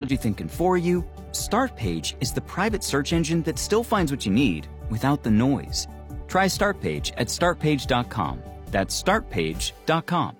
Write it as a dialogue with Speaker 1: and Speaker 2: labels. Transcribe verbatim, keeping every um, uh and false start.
Speaker 1: technology thinking for you, Startpage is the private search engine that still finds what you need without the noise. Try Startpage at start page dot com. That's start page dot com.